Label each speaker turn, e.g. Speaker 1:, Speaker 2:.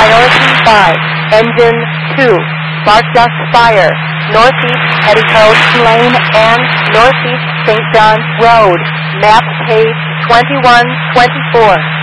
Speaker 1: Priority 5, Engine 2, Spark Fire, Northeast Petticoat Lane and Northeast St. John Road, map page 2124.